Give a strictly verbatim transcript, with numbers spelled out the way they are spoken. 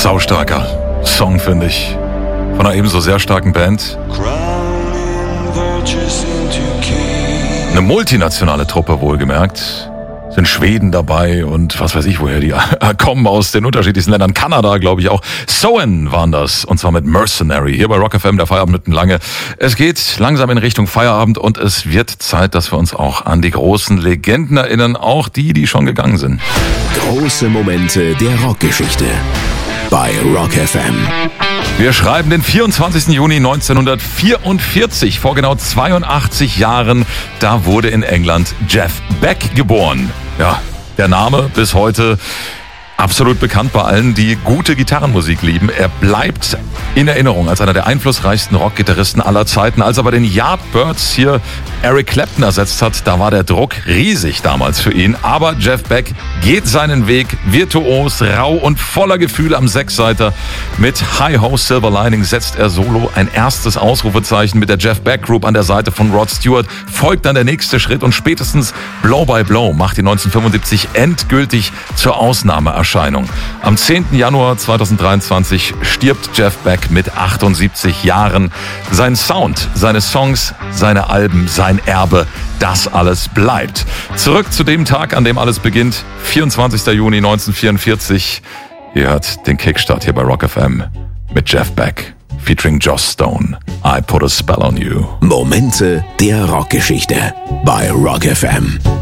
Saustarker Song, finde ich. Von einer ebenso sehr starken Band. Eine multinationale Truppe, wohlgemerkt. Sind Schweden dabei und was weiß ich, woher die kommen, aus den unterschiedlichsten Ländern. Kanada, glaube ich auch. Soen waren das, und zwar mit Mercenary. Hier bei Rock F M, der Feierabend mitten lange. Es geht langsam in Richtung Feierabend und es wird Zeit, dass wir uns auch an die großen Legenden erinnern, auch die, die schon gegangen sind. Große Momente der Rockgeschichte bei Rock F M. Wir schreiben den vierundzwanzigsten Juni neunzehnhundertvierundvierzig. Vor genau zweiundachtzig Jahren, da wurde in England Jeff Beck geboren. Ja, der Name bis heute absolut bekannt bei allen, die gute Gitarrenmusik lieben. Er bleibt in Erinnerung als einer der einflussreichsten Rockgitarristen aller Zeiten. Als er bei den Yardbirds hier Eric Clapton ersetzt hat, da war der Druck riesig damals für ihn. Aber Jeff Beck geht seinen Weg virtuos, rau und voller Gefühle am Sechsseiter. Mit Hi-Ho Silver Lining setzt er solo ein erstes Ausrufezeichen mit der Jeff Beck Group an der Seite von Rod Stewart. Folgt dann der nächste Schritt und spätestens Blow by Blow macht ihn neunzehnhundertfünfundsiebzig endgültig zur Ausnahmeerscheinung. Am zehnten Januar zweitausenddreiundzwanzig stirbt Jeff Beck mit achtundsiebzig Jahren. Sein Sound, seine Songs, seine Alben, sein Erbe, das alles bleibt. Zurück zu dem Tag, an dem alles beginnt, vierundzwanzigsten Juni neunzehnhundertvierundvierzig. Ihr hört den Kickstart hier bei Rock F M mit Jeff Beck, featuring Joss Stone. I Put a Spell on You. Momente der Rockgeschichte bei Rock F M.